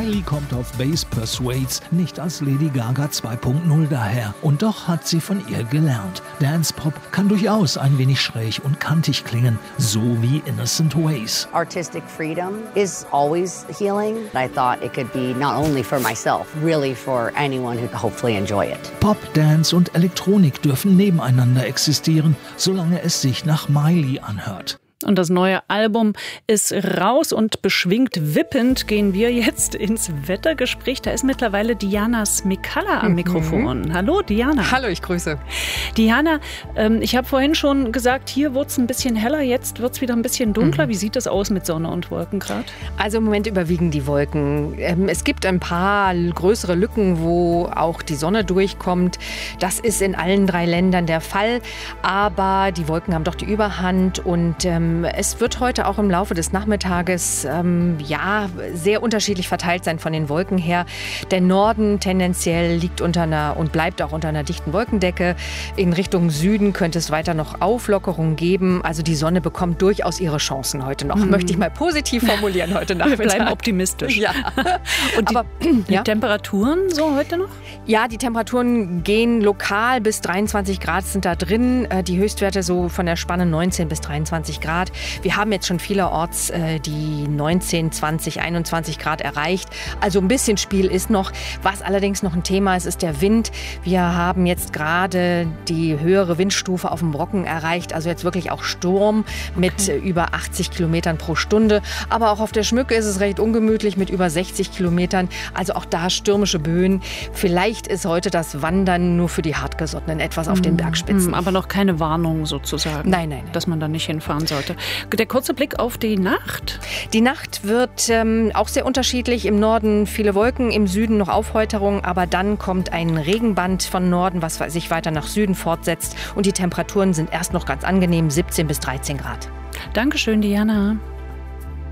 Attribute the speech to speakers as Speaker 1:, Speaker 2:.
Speaker 1: Miley kommt auf Bass Persuades nicht als Lady Gaga 2.0 daher. Und doch hat sie von ihr gelernt. Dance-Pop kann durchaus ein wenig schräg und kantig klingen, so wie Innocent Ways.
Speaker 2: Artistic freedom is always healing. I thought it could be not only for myself, really for anyone who hopefully enjoy it.
Speaker 1: Pop, Dance und Elektronik dürfen nebeneinander existieren, solange es sich nach Miley anhört.
Speaker 3: Und das neue Album ist raus und beschwingt wippend gehen wir jetzt ins Wettergespräch. Da ist mittlerweile Diana Smikalla am Mikrofon. Hallo Diana.
Speaker 4: Hallo, ich grüße.
Speaker 3: Diana, ich habe vorhin schon gesagt, hier wird es ein bisschen heller, jetzt wird es wieder ein bisschen dunkler. Wie sieht das aus mit Sonne und Wolken gerade?
Speaker 4: Also im Moment überwiegen die Wolken. Es gibt ein paar größere Lücken, wo auch die Sonne durchkommt. Das ist in allen 3 Ländern der Fall. Aber die Wolken haben doch die Überhand und es wird heute auch im Laufe des Nachmittages sehr unterschiedlich verteilt sein von den Wolken her. Der Norden tendenziell liegt und bleibt auch unter einer dichten Wolkendecke. In Richtung Süden könnte es weiter noch Auflockerungen geben. Also die Sonne bekommt durchaus ihre Chancen heute noch. Möchte ich mal positiv formulieren heute Nachmittag.
Speaker 3: Wir bleiben optimistisch.
Speaker 4: Ja.
Speaker 3: Und die Temperaturen so heute noch?
Speaker 4: Ja, die Temperaturen gehen lokal bis 23 Grad sind da drin. Die Höchstwerte so von der Spanne 19 bis 23 Grad. Wir haben jetzt schon vielerorts die 19, 20, 21 Grad erreicht. Also ein bisschen Spiel ist noch. Was allerdings noch ein Thema ist, ist der Wind. Wir haben jetzt gerade die höhere Windstufe auf dem Brocken erreicht. Also jetzt wirklich auch Sturm mit über 80 Kilometern pro Stunde. Aber auch auf der Schmücke ist es recht ungemütlich mit über 60 Kilometern. Also auch da stürmische Böen. Vielleicht ist heute das Wandern nur für die Hartgesottenen etwas auf den Bergspitzen.
Speaker 3: Aber noch keine Warnung sozusagen.
Speaker 4: Nein.
Speaker 3: Dass man da nicht hinfahren sollte. Der kurze Blick auf die Nacht.
Speaker 4: Die Nacht wird auch sehr unterschiedlich. Im Norden viele Wolken, im Süden noch Aufheuterung. Aber dann kommt ein Regenband von Norden, was sich weiter nach Süden fortsetzt. Und die Temperaturen sind erst noch ganz angenehm, 17 bis 13 Grad.
Speaker 3: Dankeschön, Diana.